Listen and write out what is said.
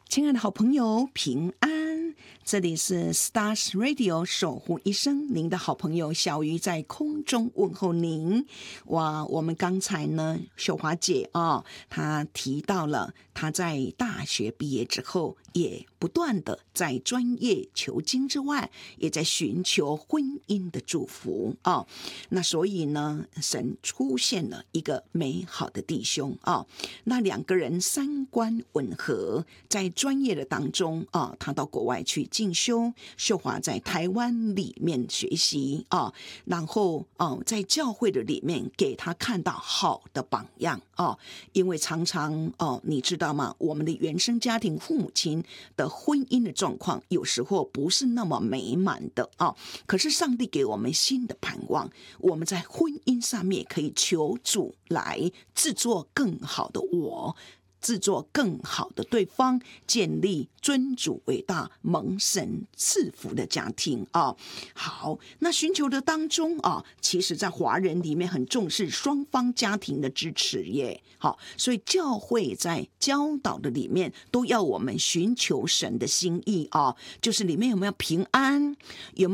亲爱的好朋友，平安！这里是 Stars Radio 守护一生，您的好朋友小鱼在空中问候您。哇，我们刚才呢，秀华姐她提到了她在大学毕业之后，也不断的在专业求经之外，也在寻求婚姻的祝福那所以呢，神出现了一个美好的弟兄那两个人三观吻合，在专业的当中他到国外去进修，秀华在台湾里面学习然后在教会的里面给他看到好的榜样因为常常你知道吗？我们的原生家庭父母亲的婚姻的状况有时候不是那么美满的可是上帝给我们新的盼望，我们在婚姻上面可以求主来制作更好的我，制作更好的对方，建立尊主为大、蒙神赐福的家庭好，那寻求的当中其实在华人里面很重视双方家庭的支持耶。好，所以教会在教导的里面都要我们寻求神的心意就是里面有没有平安，有没有